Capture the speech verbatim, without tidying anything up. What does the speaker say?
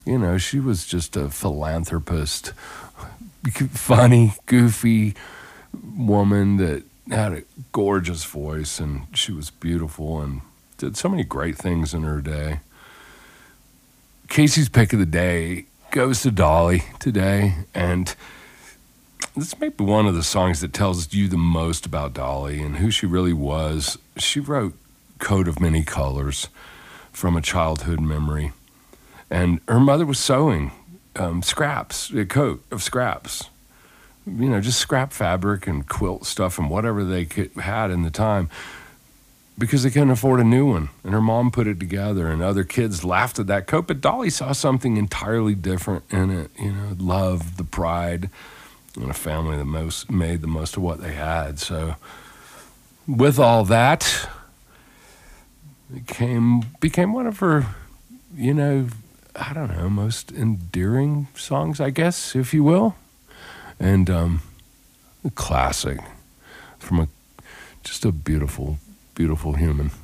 You know, she was just a philanthropist, funny, goofy woman that had a gorgeous voice, and she was beautiful and did so many great things in her day. Casey's pick of the day goes to Dolly today, and this may be one of the songs that tells you the most about Dolly and who she really was. She wrote Coat of Many Colors from a childhood memory, and her mother was sewing um, scraps, a coat of scraps, you know, just scrap fabric and quilt stuff and whatever they could, had in the time, because they couldn't afford a new one. And her mom put it together, and other kids laughed at that coat, but Dolly saw something entirely different in it, you know, love, the pride, and a family that most made the most of what they had. So with all that, it came, became one of her, you know, I don't know, most endearing songs, I guess, if you will. And um, a classic from a just a beautiful, beautiful human.